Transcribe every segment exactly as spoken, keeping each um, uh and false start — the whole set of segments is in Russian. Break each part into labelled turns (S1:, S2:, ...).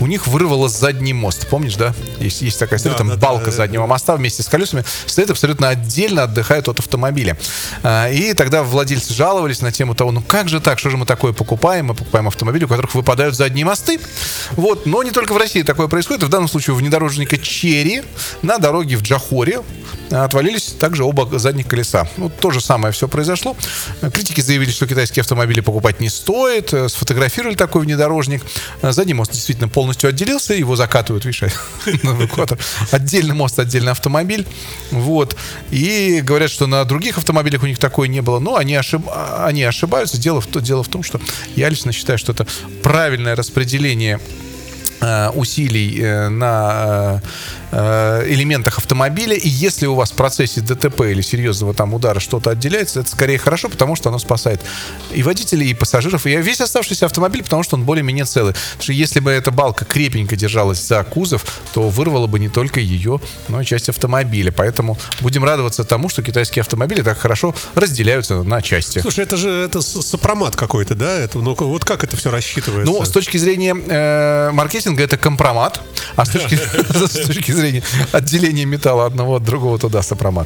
S1: у них вырвало задний мост. Помнишь, да? Есть, есть такая история, да, там да, балка да, заднего да. моста вместе с колесами стоит абсолютно отдельно, отдыхает от автомобиля. И тогда владельцы жаловались на тему того, ну как же так, что же мы такое покупаем? Мы покупаем автомобили, у которых выпадают задние мосты. Вот. Но не только в России такое происходит. В данном случае у внедорожника Черри на дороге в Джохоре отвалились также оба задних колеса. Ну, то же самое все произошло. Критики заявили, что китайские автомобили покупать не стоит. Сфотографировали такой внедорожник. Задний мост действительно полностью отделился. Его закатывают, видишь, на эвакуатор. Отдельный мост, отдельный автомобиль. Вот. И говорят, что на других автомобилях у них такое не было. Но они, ошиб... они ошибаются. Дело в... Дело в том, что я лично считаю, что это правильное распределение усилий на элементах автомобиля, и если у вас в процессе ДТП или серьезного там удара что-то отделяется, это скорее хорошо, потому что оно спасает и водителей, и пассажиров, и весь оставшийся автомобиль, потому что он более-менее целый. Потому что если бы эта балка крепенько держалась за кузов, то вырвало бы не только ее, но и часть автомобиля. Поэтому будем радоваться тому, что китайские автомобили так хорошо разделяются на части.
S2: Слушай, это же это сопромат какой-то, да? Это, ну, вот как это все рассчитывается?
S1: Ну, с точки зрения э, маркетинга это компромат, а с точки, с точки зрения отделения металла одного от другого туда сопромат.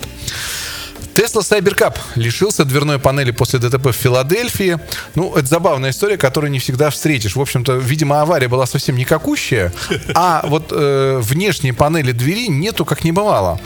S1: Tesla Cybercup лишился дверной панели после ДТП в Филадельфии. Ну, это забавная история, которую не всегда встретишь. В общем-то, видимо, авария была совсем никакущая, а вот э, внешней панели двери нету, как не бывало.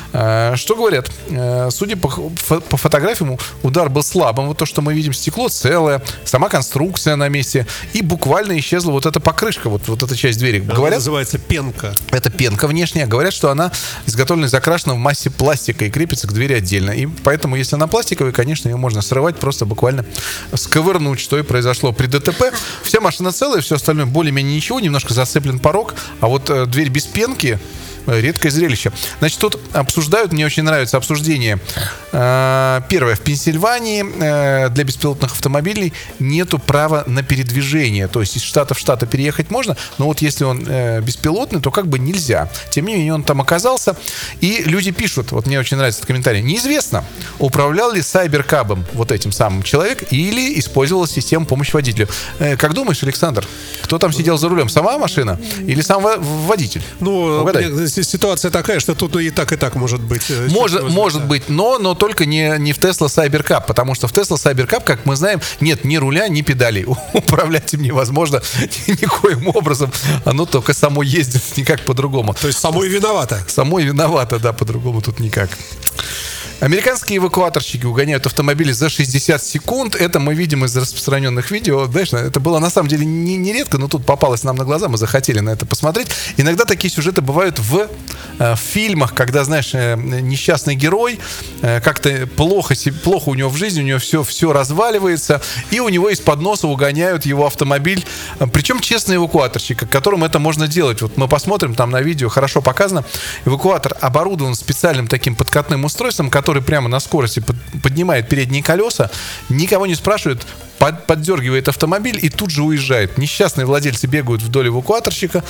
S1: Э, что говорят? Э, судя по, по фотографиям, удар был слабым. Вот то, что мы видим, стекло целое, сама конструкция на месте, и буквально исчезла вот эта покрышка, вот, вот эта часть двери.
S2: Она
S1: говорят,
S2: называется пенка.
S1: Это пенка внешняя. Говорят, что она изготовлена и закрашена в массе пластика и крепится к двери отдельно. И поэтому, если она пластиковая, конечно, ее можно срывать, просто буквально сковырнуть, что и произошло при ДТП. Вся машина целая, все остальное более-менее ничего, немножко зацеплен порог, а вот э, дверь без пенки — редкое зрелище. Значит, тут обсуждают, мне очень нравится обсуждение. Первое. В Пенсильвании для беспилотных автомобилей нету права на передвижение. То есть из штата в штат переехать можно, но вот если он беспилотный, то как бы нельзя. Тем не менее, он там оказался. И люди пишут, вот мне очень нравится этот комментарий: неизвестно, управлял ли Cybercub'ом вот этим самым человек или использовал систему помощи водителю. Как думаешь, Александр, кто там сидел за рулем? Сама машина или сам водитель?
S2: Ну, ситуация такая, что тут и так, и так может быть.
S1: Может, может быть, но, но только не, не в Tesla Cybercup, потому что в Tesla Cybercup, как мы знаем, нет ни руля, ни педалей. Управлять им невозможно никоим образом. Оно только само ездит, никак по-другому.
S2: То есть само и виновато.
S1: Само и виновато, да, по-другому тут никак. Американские эвакуаторщики угоняют автомобили за шестьдесят секунд. Это мы видим из распространенных видео. Знаешь, это было на самом деле не, не редко, но тут попалось нам на глаза, мы захотели на это посмотреть. Иногда такие сюжеты бывают в, э, в фильмах, когда, знаешь, э, несчастный герой э, как-то плохо, плохо у него в жизни, у него все, все разваливается, и у него из-под носа угоняют его автомобиль. Причем честный эвакуаторщик, которым это можно делать. Вот мы посмотрим, там на видео хорошо показано. Эвакуатор оборудован специальным таким подкатным устройством, который прямо на скорости поднимает передние колеса, никого не спрашивает, под, поддергивает автомобиль и тут же уезжает. Несчастные владельцы бегают вдоль эвакуаторщика,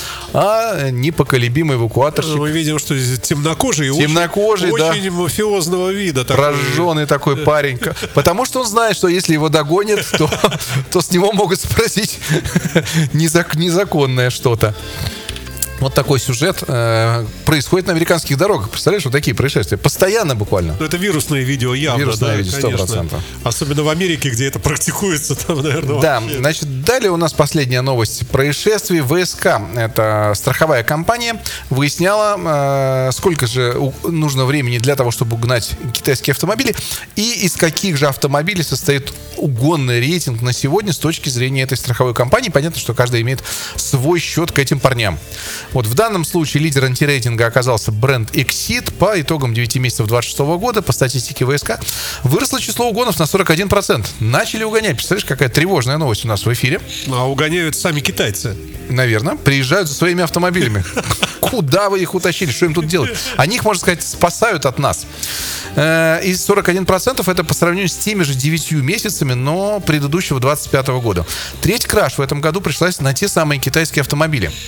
S1: а непоколебимый эвакуаторщик...
S2: Мы видим, что темнокожий,
S1: темнокожий
S2: очень,
S1: да,
S2: очень мафиозного вида.
S1: Прожженный такой парень. Потому что он знает, что если его догонят, то, то с него могут спросить незаконное что-то. Вот такой сюжет э, происходит на американских дорогах. Представляешь, вот такие происшествия. Постоянно буквально.
S2: Ну, это вирусное видео явно.
S1: Вирусное
S2: да,
S1: видео, сто процентов.
S2: Особенно в Америке, где это практикуется. Там, наверное,
S1: да,
S2: вообще.
S1: Значит, далее у нас последняя новость происшествий. ВСК, это страховая компания, выясняла, э, сколько же нужно времени для того, чтобы угнать китайские автомобили, и из каких же автомобилей состоит угонный рейтинг на сегодня с точки зрения этой страховой компании. Понятно, что каждый имеет свой счет к этим парням. Вот в данном случае лидер антирейтинга оказался бренд Exit. По итогам девяти месяцев двадцать шестого года, по статистике ВСК, выросло число угонов на сорок один процент. Начали угонять. Представляешь, какая тревожная новость у нас в эфире.
S2: А угоняют сами китайцы.
S1: Наверное. Приезжают за своими автомобилями. Куда вы их утащили? Что им тут делать? Они их, можно сказать, спасают от нас. И сорок один процент это по сравнению с теми же девятью месяцами, но предыдущего двадцать пятого года. Треть краж в этом году пришлась на те самые китайские автомобили.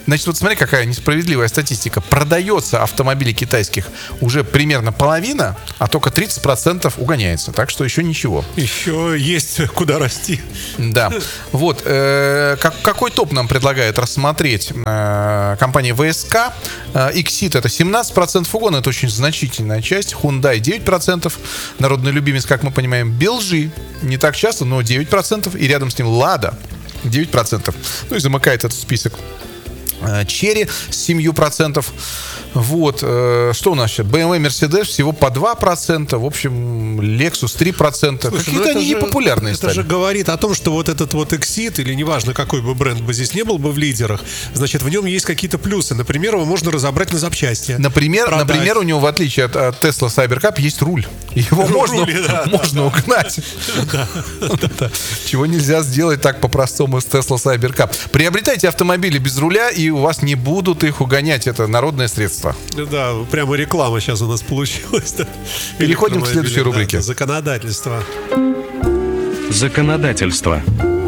S1: Значит, вот смотри, какая несправедливая статистика. Продается автомобилей китайских уже примерно половина, а только тридцать процентов угоняется. Так что еще ничего.
S2: Еще есть куда расти.
S1: Да. Вот. Э, как, какой топ нам предлагает рассмотреть э, компания вэ эс ка? Э, Exit это семнадцать процентов угона, это очень значительная часть. Hyundai девять процентов. Народный любимец, как мы понимаем, Белжи. Не так часто, но девять процентов. И рядом с ним Лада. девять процентов. Ну и замыкает этот список Черри с семь процентов. Вот. Что у нас сейчас? бэ эм вэ, Mercedes всего по два процента. В общем, Lexus три процента.
S2: Слушай,
S1: какие-то
S2: ну
S1: они
S2: же,
S1: непопулярные
S2: это
S1: стали.
S2: же говорит о том, что вот этот вот Exit, или неважно, какой бы бренд бы здесь не был бы в лидерах, значит, в нем есть какие-то плюсы. Например, его можно разобрать на запчасти.
S1: Например, например, у него, в отличие от, от Tesla Cybercup, есть руль. Его
S2: Руль,
S1: можно,
S2: да,
S1: можно
S2: да,
S1: угнать. Чего нельзя сделать так по-простому с Tesla Cybercup. Приобретайте автомобили без руля, и у вас не будут их угонять. Это народное средство.
S2: Да, прямо реклама сейчас у нас получилась. Да.
S1: Переходим к следующей рубрике.
S2: Да, законодательство.
S3: Законодательство.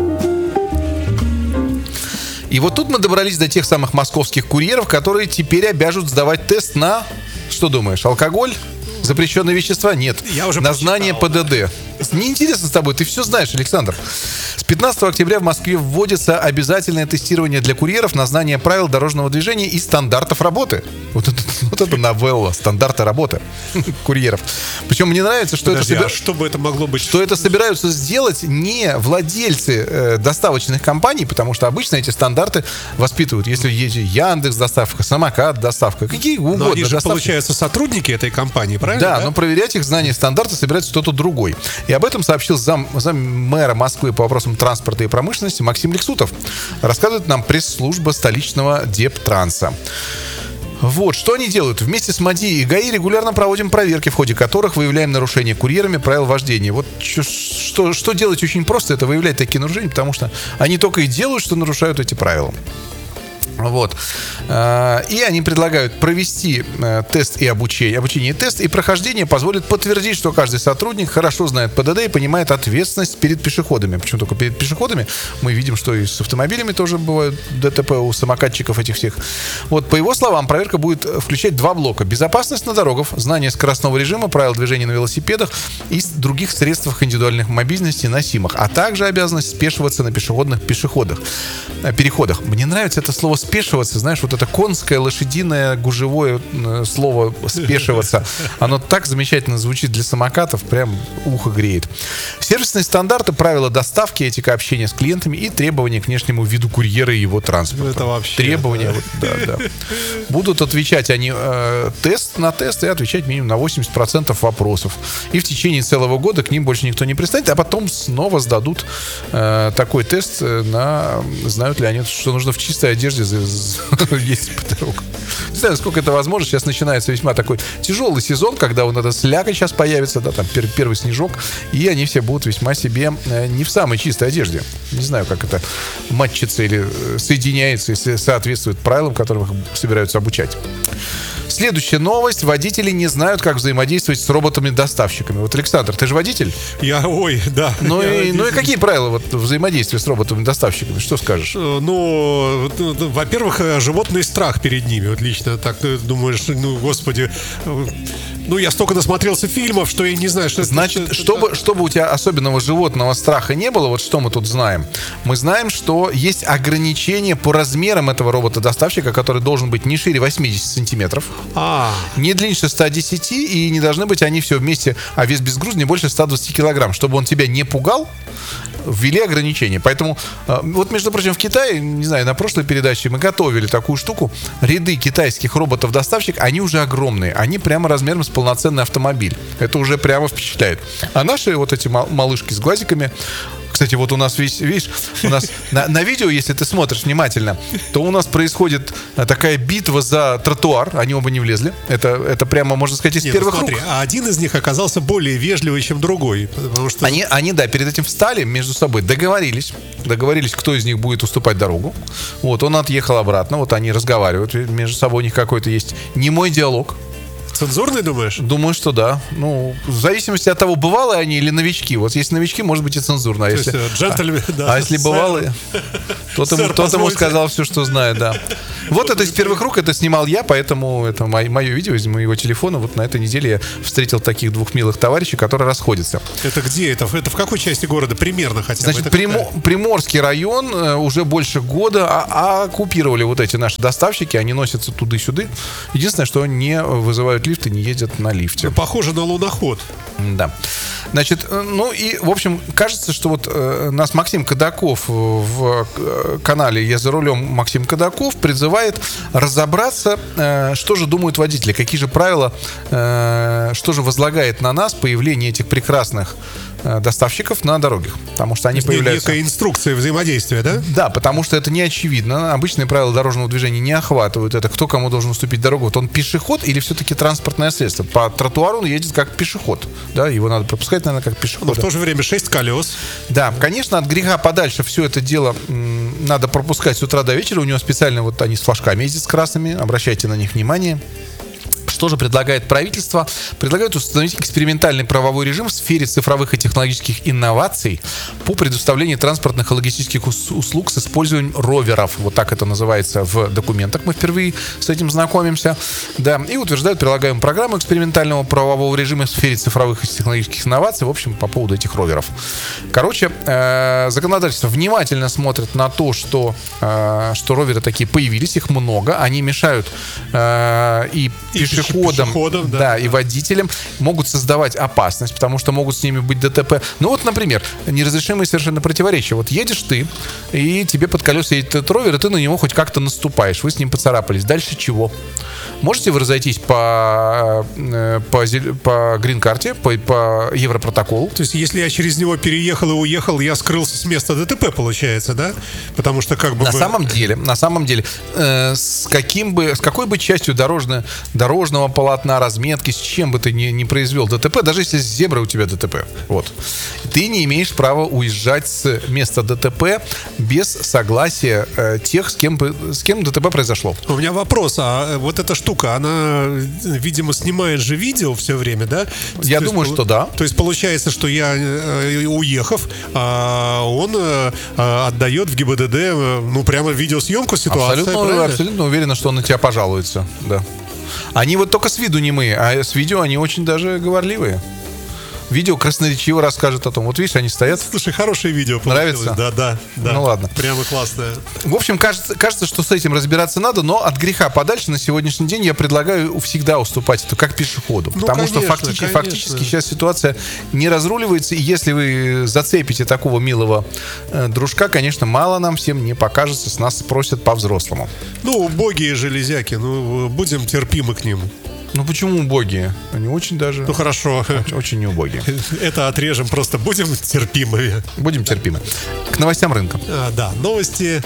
S1: И вот тут мы добрались до тех самых московских курьеров, которые теперь обяжут сдавать тест на, что думаешь, алкоголь? Запрещенные вещества? Нет.
S2: Я уже
S1: на знание пэ дэ дэ. Неинтересно с тобой, ты все знаешь, Александр. С пятнадцатого октября в Москве вводится обязательное тестирование для курьеров на знание правил дорожного движения и стандартов работы. Вот это, вот это новелла, стандарты работы курьеров. Причем мне нравится, что,
S2: Подожди,
S1: это,
S2: а что бы это могло быть?
S1: что это собираются сделать не владельцы э, доставочных компаний, потому что обычно эти стандарты воспитывают. Если есть Яндекс доставка, Самокат доставка, какие угодно.
S2: Но они же,
S1: доставки.
S2: получаются, сотрудники этой компании, правильно?
S1: Да,
S2: Да,
S1: но проверять их знания стандарта собирается кто-то другой. И об этом сообщил зам, зам мэра Москвы по вопросам транспорта и промышленности Максим Лексутов. Рассказывает нам пресс-служба столичного Дептранса. Вот, что они делают? Вместе с МАДИ и ГАИ регулярно проводим проверки, в ходе которых выявляем нарушения курьерами правил вождения. Вот что, что делать очень просто, это выявлять такие нарушения, потому что они только и делают, что нарушают эти правила. Вот. И они предлагают провести тест и обучение. Обучение и тест, и прохождение позволит подтвердить, что каждый сотрудник хорошо знает пэ дэ дэ и понимает ответственность перед пешеходами. Почему только перед пешеходами? Мы видим, что и с автомобилями тоже бывают дэ тэ пэ у самокатчиков этих всех. Вот, по его словам, проверка будет включать два блока. Безопасность на дорогах, знание скоростного режима, правил движения на велосипедах и других средствах индивидуальной мобильности носимых, а также обязанность спешиваться на пешеходных пешеходах, переходах. Мне нравится это слово спешиваться, знаешь, вот это конское, лошадиное, гужевое слово спешиваться, оно так замечательно звучит для самокатов, прям ухо греет. Сервисные стандарты, правила доставки, этика общения с клиентами и требования к внешнему виду курьера и его транспорта.
S2: Это вообще...
S1: Требования, вот, да, да. Будут отвечать они э, тест на тест и отвечать минимум на восемьдесят процентов вопросов. И в течение целого года к ним больше никто не пристанет, а потом снова сдадут э, такой тест на, знают ли они, что нужно в чистой одежде ездить по дорогам. Не знаю, насколько это возможно. Сейчас начинается весьма такой тяжелый сезон, когда вот эта слякоть сейчас появится, да, там пер- первый снежок, и они все будут весьма себе э, не в самой чистой одежде. Не знаю, как это матчится или соединяется, если соответствует правилам, которым их собираются обучать. Следующая новость. Водители не знают, как взаимодействовать с роботами-доставщиками. Вот, Александр, ты же водитель?
S2: Я, ой, да.
S1: Ну, и, ну и какие правила вот, взаимодействия с роботами-доставщиками? Что скажешь?
S2: Ну, во-первых, животный страх перед ними. Вот лично так думаешь, ну, господи. Ну, я столько насмотрелся фильмов, что я не знаю, что
S1: Значит,
S2: это.
S1: чтобы, чтобы у тебя особенного животного страха не было, вот что мы тут знаем? Мы знаем, что есть ограничения по размерам этого робота-доставщика, который должен быть не шире восемьдесят сантиметров,
S2: А.
S1: не длиннее ста десяти, и не должны быть они все вместе, а вес без груза не больше ста двадцати килограмм. Чтобы он тебя не пугал, ввели ограничения. Поэтому, вот, между прочим, в Китае, не знаю, на прошлой передаче мы готовили такую штуку. Ряды китайских роботов-доставщик, они уже огромные. Они прямо размером с полноценный автомобиль. Это уже прямо впечатляет. А наши вот эти малышки с глазиками... Кстати, вот у нас, видишь, у нас на, на видео, если ты смотришь внимательно, то у нас происходит такая битва за тротуар. Они оба не влезли. Это, это прямо, можно сказать, из
S2: Нет,
S1: первых
S2: ну, смотри,
S1: рук.
S2: А один из них оказался более вежливый, чем другой. Потому что...
S1: Они, они, да, перед этим встали между собой, договорились. Договорились, кто из них будет уступать дорогу. Вот, он отъехал обратно. Вот они разговаривают. Между собой у них какой-то есть немой диалог.
S2: Цензурный, думаешь?
S1: Думаю, что да. Ну, в зависимости от того, бывалые они или новички. Вот если новички, может быть и цензурно. А если,
S2: есть, джентльмен,
S1: а,
S2: да,
S1: а если бывалые, тот ему, тот ему сказал все, что знает, да. Вот это из первых рук, это снимал я, поэтому это мое видео из моего телефона. Вот на этой неделе я встретил таких двух милых товарищей, которые расходятся.
S2: Это где? Это, это в какой части города? Примерно хотя бы.
S1: Значит, Примо, Приморский район уже больше года а, оккупировали вот эти наши доставщики. Они носятся туда-сюда. Единственное, что не вызывают лифты, не ездят на лифте.
S2: Похоже на луноход.
S1: Да. Значит, ну и, в общем, кажется, что вот э, нас Максим Кадаков в э, канале «Я за рулем» Максим Кадаков призывает разобраться, э, что же думают водители, какие же правила, э, что же возлагает на нас появление этих прекрасных э, доставщиков на дорогах. Потому что они появляются...
S2: Некая инструкция взаимодействия, да?
S1: Да, потому что это не очевидно. Обычные правила дорожного движения не охватывают это. Кто кому должен уступить дорогу? Вот он пешеход или все-таки транспортное средство? По тротуару он едет как пешеход. Да, его надо пропускать, наверное, как пешеход.
S2: Но в то же время шесть колес.
S1: Да, конечно, от греха подальше все это дело м, надо пропускать с утра до вечера. У него специально вот они с флажками ездят с красными. Обращайте на них внимание. Что же предлагает правительство? Предлагает установить экспериментальный правовой режим в сфере цифровых и технологических инноваций по предоставлению транспортных и логистических услуг с использованием роверов. Вот так это называется в документах. Мы впервые с этим знакомимся. Да. И утверждают прилагаемую программу экспериментального правового режима в сфере цифровых и технологических инноваций. В общем, по поводу этих роверов. Короче, э, законодательство внимательно смотрит на то, что, э, что роверы такие появились. Их много. Они мешают э, и пешеходам, Пешеходом, да, да, и водителям, могут создавать опасность, потому что могут с ними быть ДТП. Ну вот, например, неразрешимые совершенно противоречия. Вот едешь ты, и тебе под колеса едет этот ровер, и ты на него хоть как-то наступаешь, вы с ним поцарапались. Дальше чего? Можете вы разойтись по, по, по грин-карте, по, по европротоколу?
S2: То есть, если я через него переехал и уехал, я скрылся с места ДТП, получается, да? Потому что как бы...
S1: На самом деле, на самом деле, э, с, каким бы, с какой бы частью дорожной, дорожного полотна, разметки, с чем бы ты ни, ни произвел ДТП, даже если с зеброй у тебя ДТП, вот, ты не имеешь права уезжать с места ДТП без согласия э, тех, с кем, с кем ДТП произошло.
S2: У меня вопрос, а вот эта штука, она, видимо, снимает же видео все время, да?
S1: Я
S2: то
S1: думаю,
S2: есть,
S1: что да.
S2: То есть получается, что я, э, уехав, а он э, отдает в ГИБДД, э, ну, прямо видеосъемку ситуации.
S1: Абсолютно, абсолютно уверена, что он на тебя пожалуется, да. Они вот только с виду немые, а с видео они очень даже говорливые. Видео красноречиво расскажет о том. Вот видишь, они стоят.
S2: Слушай, хорошее видео получилось.
S1: Нравится?
S2: Да, да, да.
S1: Ну ладно.
S2: Прямо классное.
S1: В общем, кажется, кажется, что с этим разбираться надо, но от греха подальше на сегодняшний день я предлагаю всегда уступать это как пешеходу. Ну, потому конечно, что фактически, фактически сейчас ситуация не разруливается. И если вы зацепите такого милого э, дружка, конечно, мало нам всем не покажется. С нас спросят по-взрослому.
S2: Ну, убогие железяки, ну, будем терпимы к ним.
S1: Ну почему убогие? Они очень даже...
S2: Ну хорошо.
S1: Очень, очень не убогие.
S2: Это отрежем, просто будем терпимыми.
S1: Будем терпимы. К новостям рынка.
S2: А, да, новости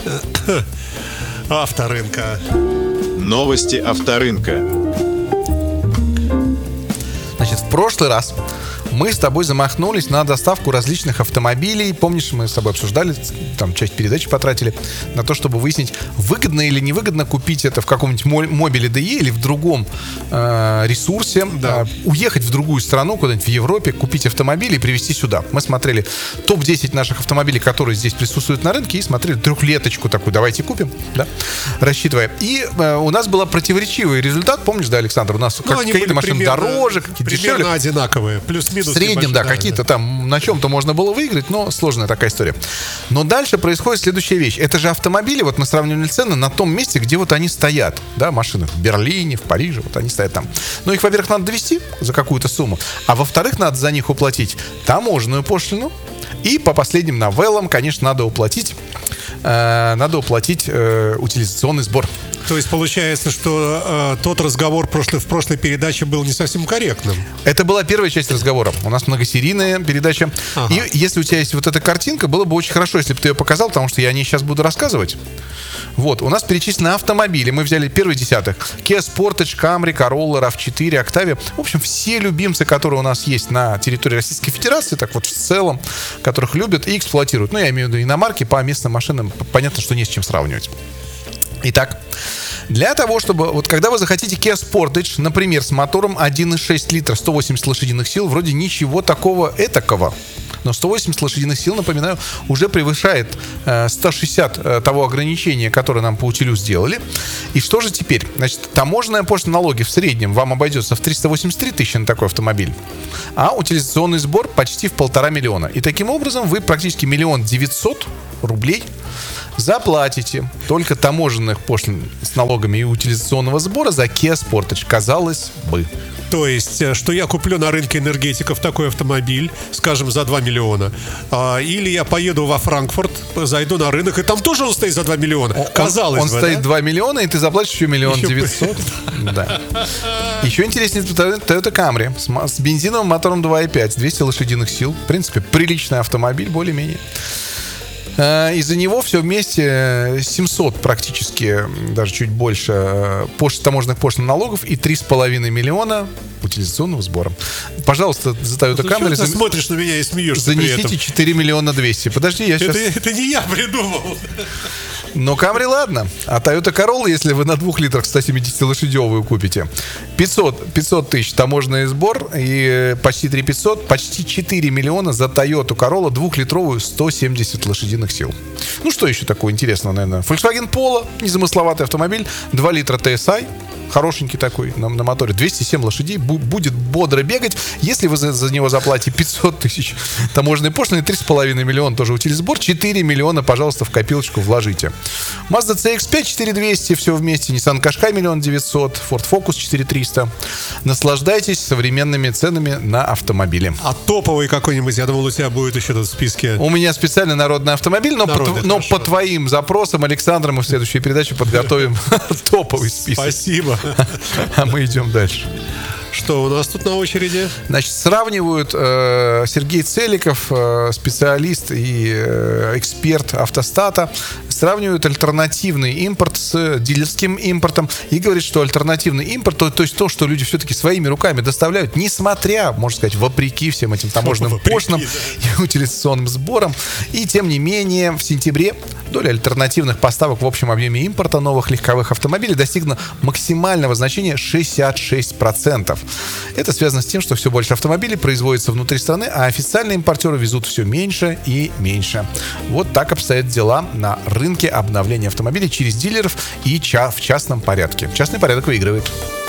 S2: авторынка.
S3: Новости авторынка.
S1: Значит, в прошлый раз мы с тобой замахнулись на доставку различных автомобилей. Помнишь, мы с тобой обсуждали, там часть передачи потратили на то, чтобы выяснить, выгодно или невыгодно купить это в каком-нибудь мобиле ди и или в другом э, ресурсе, да. э, уехать в другую страну, куда-нибудь в Европе, купить автомобили и привезти сюда. Мы смотрели топ десять наших автомобилей, которые здесь присутствуют на рынке, и смотрели трехлеточку такую, давайте купим, да, рассчитывая. И э, у нас был противоречивый результат, помнишь, да, Александр? У нас ну, как, какие-то машины примерно,
S2: дороже, какие-то дешевле. Примерно одинаковые, плюс-минус.
S1: В среднем, да, какие-то там на чем-то можно было выиграть, но сложная такая история. Но дальше происходит следующая вещь. Это же автомобили, вот мы сравнивали цены на том месте, где вот они стоят, да, машины в Берлине, в Париже, вот они стоят там. Но их, во-первых, надо довезти за какую-то сумму, а во-вторых, надо за них уплатить таможенную пошлину, и по последним новеллам, конечно, надо уплатить, э, надо уплатить э, утилизационный сбор.
S2: То есть получается, что э, тот разговор прошлый, в прошлой передаче был не совсем корректным.
S1: Это была первая часть разговора. У нас многосерийная передача. Ага. И если у тебя есть вот эта картинка, было бы очень хорошо, если бы ты ее показал, потому что я о ней сейчас буду рассказывать. Вот, у нас перечислены автомобили. Мы взяли первый десяток. Kia Sportage, Camry, Corolla, рав четыре, Octavia. В общем, все любимцы, которые у нас есть на территории Российской Федерации, так вот в целом, которых любят и эксплуатируют. Ну, я имею в виду иномарки, по местным машинам. Понятно, что не с чем сравнивать. Итак, для того, чтобы... Вот когда вы захотите Kia Sportage, например, с мотором один и шесть литра, сто восемьдесят лошадиных сил, вроде ничего такого этакого. Но сто восемьдесят лошадиных сил, напоминаю, уже превышает э, сто шестьдесят э, того ограничения, которое нам по утилю сделали. И что же теперь? Значит, таможенная пошлина, налоги в среднем вам обойдется в триста восемьдесят три тысячи на такой автомобиль, а утилизационный сбор почти в полтора миллиона. И таким образом вы практически миллион девятьсот рублей заплатите только таможенных пошлин с налогами и утилизационного сбора за Kia Sportage. Казалось бы.
S2: То есть, что я куплю на рынке энергетиков такой автомобиль, скажем, за два миллиона, а, или я поеду во Франкфурт, зайду на рынок, и там тоже он стоит за два миллиона.
S1: Он,
S2: Казалось
S1: он
S2: бы,
S1: стоит
S2: да?
S1: два миллиона, и ты заплатишь еще миллион девятьсот. Да. Еще интереснее Toyota Camry с, с бензиновым мотором два и пять, двести лошадиных сил. В принципе, приличный автомобиль, более-менее. Из-за него все вместе семьсот практически, даже чуть больше, пош... таможенных пошлин налогов и три с половиной миллиона утилизационного сбора. Пожалуйста, за Toyota Camry
S2: Ты
S1: за...
S2: смотришь на меня и смеешься
S1: занесите
S2: при этом.
S1: четыре миллиона двести. Подожди, я сейчас...
S2: Это, это не я придумал.
S1: Но Camry ладно. А Toyota Corolla, если вы на двух литрах сто семидесятилошадевую купите, пятьсот, пятьсот тысяч таможенный сбор и почти три тысячи пятьсот, почти четыре миллиона за Toyota Corolla двухлитровую сто семьдесят лошадиных сил. Ну что еще такого интересного, наверное? Volkswagen Polo, незамысловатый автомобиль, два литра ти эс ай. Хорошенький такой, на, на моторе, двести семь лошадей, бу- будет бодро бегать. Если вы за, за него заплатите пятьсот тысяч таможенной пошлины, три с половиной миллиона тоже утилизбор, четыре миллиона, пожалуйста, в копилочку вложите. Mazda си икс пять четыре тысячи двести, все вместе, Nissan Qashqai один девятьсот, Ford Focus четыре тысячи триста. Наслаждайтесь современными ценами на автомобили.
S2: А топовый какой-нибудь, я думал, у тебя будет еще тут в списке.
S1: У меня специальный народный автомобиль, но,
S2: Народный,
S1: по, но
S2: хорошо.
S1: по твоим запросам, Александр, мы в следующей передаче подготовим топовый список.
S2: Спасибо.
S1: А мы идем дальше.
S2: Что у нас тут на очереди?
S1: Значит, сравнивают э, Сергей Целиков, э, специалист и э, эксперт автостата, сравнивают альтернативный импорт с дилерским импортом и говорит, что альтернативный импорт, то, то есть то, что люди все-таки своими руками доставляют, несмотря, можно сказать, вопреки всем этим таможенным
S2: Вопреки,
S1: пошлинам
S2: да.
S1: и утилизационным сборам, и тем не менее в сентябре доля альтернативных поставок в общем объеме импорта новых легковых автомобилей достигла максимального значения шестьдесят шесть процентов. Это связано с тем, что все больше автомобилей производится внутри страны, а официальные импортеры везут все меньше и меньше. Вот так обстоят дела на рынке обновления автомобилей через дилеров и ча- в частном порядке. Частный порядок выигрывает.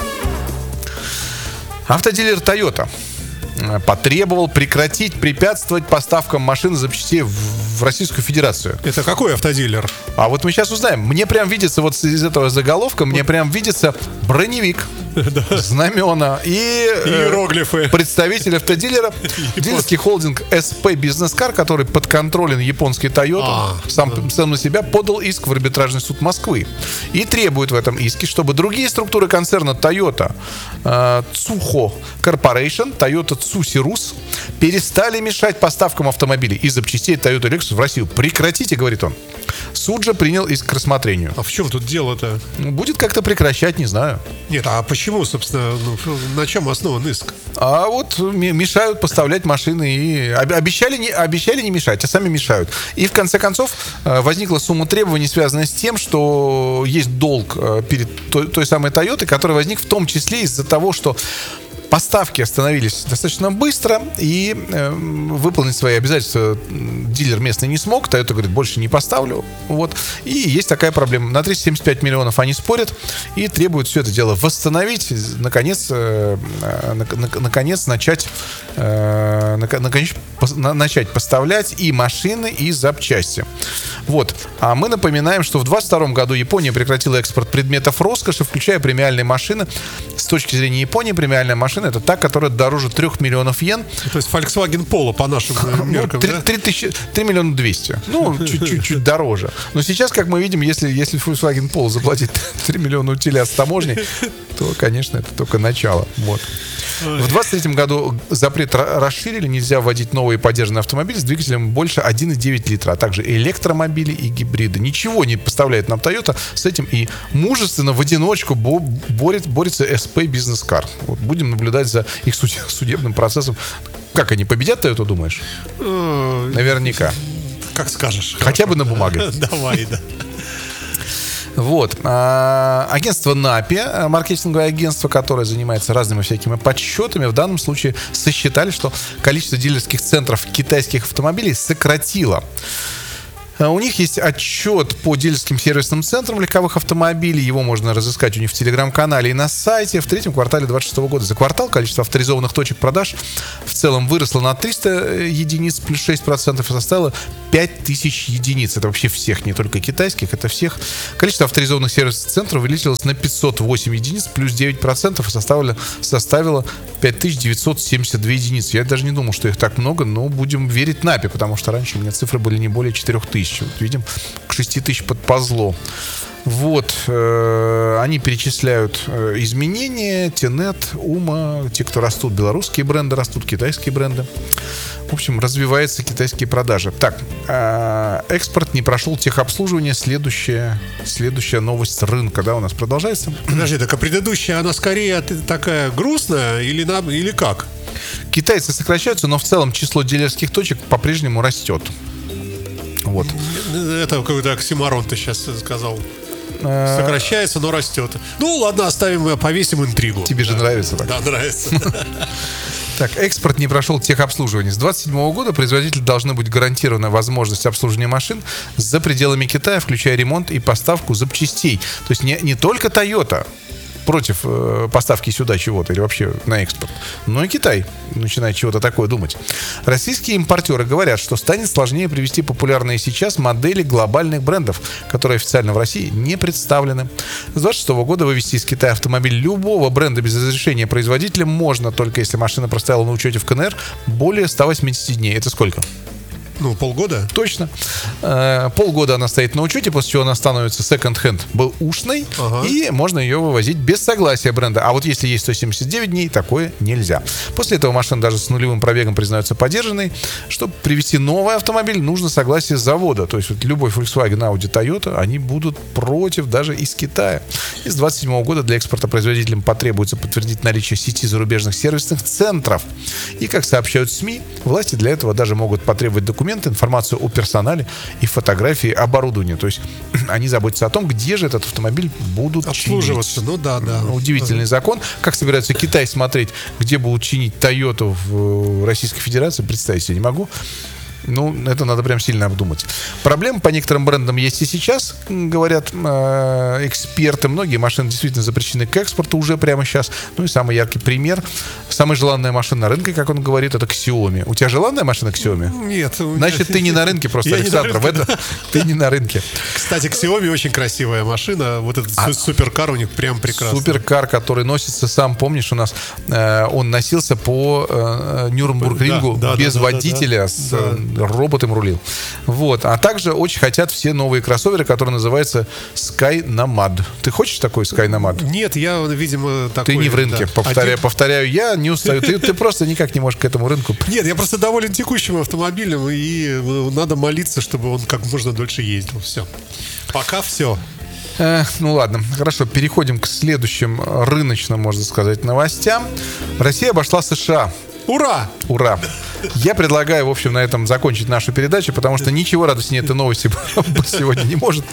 S1: Автодилер Toyota потребовал прекратить препятствовать поставкам машин и запчастей в, в Российскую Федерацию.
S2: Это какой автодилер?
S1: А вот мы сейчас узнаем. Мне прям видится, вот из этого заголовка, мне прям видится броневик, знамена и э,
S2: Иероглифы.
S1: представитель автодилера, дилерский холдинг эс пи Business Car, который подконтролен японской Toyota,
S2: А,
S1: сам, сам на себя подал иск в арбитражный суд Москвы и требует в этом иске, чтобы другие структуры концерна Toyota, э, Tsuho Corporation, Toyota Tsusi Rus перестали мешать поставкам автомобилей и запчастей Toyota Lexus в Россию. Прекратите, говорит он. Суд же принял иск к рассмотрению.
S2: А в чем тут дело-то?
S1: Ну, будет как-то прекращать, не знаю.
S2: Нет, а почему, собственно, ну, на чем основан иск?
S1: А вот м- мешают поставлять машины и об- обещали не, обещали не мешать, а сами мешают. И в конце концов э, возникла сумма требований, связанная с тем, что есть долг э, перед той, той самой Toyota, который возник в том числе из-за того, что поставки остановились достаточно быстро, и э, выполнить свои обязательства дилер местный не смог. Toyota говорит, больше не поставлю. Вот. И есть такая проблема. На триста семьдесят пять миллионов они спорят и требуют все это дело восстановить, наконец, э, на, на, наконец начать, э, на, наконец, пос, на, начать поставлять и машины, и запчасти. Вот. А мы напоминаем, что в двадцать втором году Япония прекратила экспорт предметов роскоши, включая премиальные машины. С точки зрения Японии, премиальная машина — это та, которая дороже трех миллионов йен.
S2: То есть Volkswagen Polo по нашим меркам,
S1: ну,
S2: да?
S1: три миллиона двести. Ну, чуть-чуть дороже. Но сейчас, как мы видим, если, если Volkswagen Polo заплатить три миллиона утиля с таможней, то, конечно, это только начало. Вот. В двадцать третьем году запрет расширили. Нельзя вводить новые подержанные автомобили с двигателем больше один и девять литра, а также электромобили и гибриды. Ничего не поставляет нам Toyota с этим, и мужественно в одиночку бо- борет, борется эс пи Business Car. Вот. Будем наблюдать за их суд- судебным процессом. Как они победят, Toyota, думаешь? Наверняка.
S2: Как скажешь.
S1: Хотя бы на бумаге.
S2: Давай, да.
S1: Вот. А, агентство напи, маркетинговое агентство, которое занимается разными всякими подсчетами, в данном случае сосчитали, что количество дилерских центров китайских автомобилей сократило У них есть отчет по дилерским сервисным центрам легковых автомобилей. Его можно разыскать у них в телеграм-канале и на сайте. В третьем квартале двадцать шестого года за квартал количество авторизованных точек продаж в целом выросло на триста единиц, плюс шесть процентов, и составило пять тысяч единиц. Это вообще всех, не только китайских, это всех. Количество авторизованных сервисных центров увеличилось на пятьсот восемь единиц, плюс девять процентов, и составило, составило пять тысяч девятьсот семьдесят две единицы. Я даже не думал, что их так много, но будем верить НАПе, потому что раньше у меня цифры были не более четырех тысяч. Вот видим, к шести тысяч подползло. Вот, э, они перечисляют э, изменения, Тенет, Ума, те, кто растут, белорусские бренды растут, китайские бренды. В общем, развиваются китайские продажи. Так, э, экспорт не прошел техобслуживание. Следующая, следующая новость рынка, да, у нас продолжается.
S2: Подожди, так а предыдущая, она скорее такая грустная или, на, или как?
S1: Китайцы сокращаются, но в целом число дилерских точек по-прежнему растет. Вот.
S2: Это какой-то оксиморон ты сейчас сказал. Сокращается, но растет. Ну, ладно, оставим, повесим интригу.
S1: Тебе же
S2: да.
S1: нравится так?
S2: Да, нравится.
S1: Так, экспорт не прошел техобслуживание. С двадцать седьмого года производителю должна быть гарантирована возможность обслуживания машин за пределами Китая, включая ремонт и поставку запчастей. То есть не, не только Toyota против э, поставки сюда чего-то или вообще на экспорт, но и Китай начинает чего-то такое думать. Российские импортеры говорят, что станет сложнее привести популярные сейчас модели глобальных брендов, которые официально в России не представлены. С двадцать шестого года вывести из Китая автомобиль любого бренда без разрешения производителя можно, только если машина простояла на учете в ка эн эр более ста восьмидесяти дней. Это сколько?
S2: Ну, полгода?
S1: Точно. Э, полгода она стоит на учете, после чего она становится секонд-хенд бэушной, ага. и можно ее вывозить без согласия бренда. А вот если есть сто семьдесят девять дней, такое нельзя. После этого машина даже с нулевым пробегом признается подержанной. Чтобы привезти новый автомобиль, нужно согласие завода. То есть вот любой Volkswagen, Audi, Toyota, они будут против даже из Китая. И с двадцать седьмого года для экспорта производителям потребуется подтвердить наличие сети зарубежных сервисных центров. И, как сообщают СМИ, власти для этого даже могут потребовать документы, информацию о персонале и фотографии оборудования. То есть они заботятся о том, где же этот автомобиль будут
S2: обслуживаться.
S1: чинить.
S2: Ну да, да.
S1: Удивительный закон. Как собирается Китай смотреть, где будут чинить Toyota в Российской Федерации, представить себе не могу. Ну, это надо прям сильно обдумать. Проблемы по некоторым брендам есть и сейчас, говорят э, эксперты. Многие машины действительно запрещены к экспорту уже прямо сейчас. Ну и самый яркий пример. Самая желанная машина на рынке, как он говорит, это Xiaomi. У тебя желанная машина Xiaomi?
S2: Нет.
S1: Значит, ты не на рынке просто,
S2: Я
S1: Александр.
S2: не
S1: Это, ты не на рынке.
S2: Кстати, Xiaomi очень красивая машина. Вот этот а, суперкар у них прям прекрасный.
S1: Суперкар, который носится, сам помнишь, у нас э, он носился по э, Нюрнбург-рингу да, да, без да, водителя, да, да, с да. роботом рулил. Вот. А также очень хотят все новые кроссоверы, которые называются Sky Nomad. Ты хочешь такой Sky Nomad?
S2: Нет, я, видимо, такой...
S1: Ты не в рынке.
S2: Да.
S1: Повторяю,
S2: Один...
S1: повторяю, я не устаю. Ты, ты просто никак не можешь к этому рынку.
S2: Нет, я просто доволен текущим автомобилем, и надо молиться, чтобы он как можно дольше ездил. Все. Пока все.
S1: Э, ну ладно, хорошо, переходим к следующим рыночным, можно сказать, новостям. Россия обошла США.
S2: Ура!
S1: Ура! Я предлагаю, в общем, на этом закончить нашу передачу, потому что ничего радостнее этой новости сегодня не может.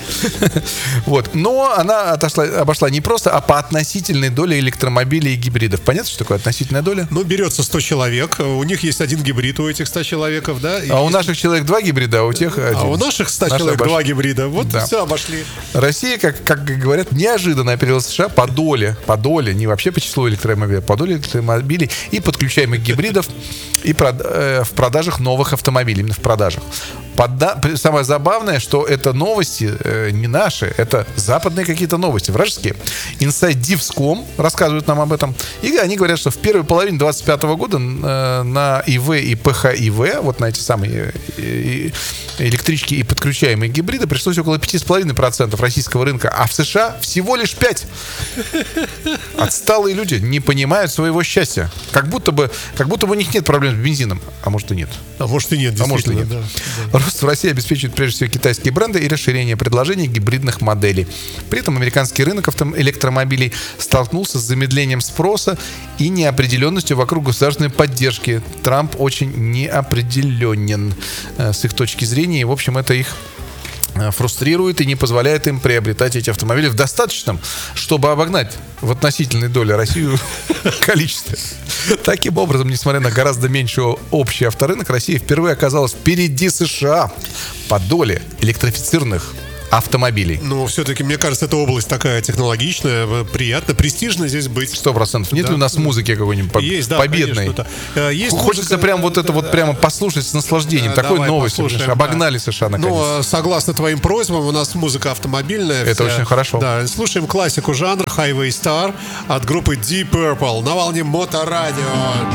S1: Вот. Но она отошла, обошла не просто, а по относительной доле электромобилей и гибридов. Понятно, что такое относительная доля?
S2: Ну, берется сто человек. У них есть один гибрид у этих ста человеков, да? И
S1: а
S2: есть...
S1: у наших человек два гибрида, а у тех один.
S2: А у наших ста Наши человек обош... два гибрида. Вот да. Все, обошли.
S1: Россия, как, как говорят, неожиданно опередила США по доле, по доле, не вообще по числу электромобилей, по доле электромобилей и подключаемых гибридов и прод, э, в продажах новых автомобилей, именно в продажах. Пода... Самое забавное, что это новости э, не наши, это западные какие-то новости, вражеские. Inside Divs точка com рассказывают нам об этом. И они говорят, что в первой половине двадцать пятого года э, на ИВ и ПХИВ, вот на эти самые э, электрички и подключаемые гибриды, пришлось около пять целых пять десятых процента российского рынка, а в США всего лишь пять процентов. Отсталые люди не понимают своего счастья. Как будто бы, как будто бы у них нет проблем с бензином. А может и нет.
S2: А может и нет,
S1: а может и нет. Да, да. Рост в России обеспечивает прежде всего китайские бренды и расширение предложений гибридных моделей. При этом американский рынок электромобилей столкнулся с замедлением спроса и неопределенностью вокруг государственной поддержки. Трамп очень неопределенен с их точки зрения. И, в общем, это их фрустрирует и не позволяет им приобретать эти автомобили в достаточном, чтобы обогнать в относительной доле Россию количестве. Таким образом, несмотря на гораздо меньший общий авторынок, Россия впервые оказалась впереди США по доле электрифицированных автомобилей.
S2: Но все-таки, мне кажется, эта область такая технологичная, приятно, престижно здесь быть.
S1: Сто процентов. Нет
S2: Да.
S1: ли у нас музыки какой-нибудь по-
S2: Есть, да,
S1: победной?
S2: конечно, да. Э, есть
S1: Хочется
S2: музыка,
S1: прям вот
S2: да,
S1: это вот
S2: да.
S1: прямо послушать с наслаждением.
S2: Э,
S1: Такой
S2: давай
S1: новость.
S2: послушаем,
S1: Обогнали
S2: да.
S1: США наконец.
S2: Ну, э, согласно твоим просьбам, у нас музыка автомобильная.
S1: Это
S2: вся.
S1: очень хорошо.
S2: Да, слушаем классику жанра Highway Star от группы Deep Purple на волне Моторадио.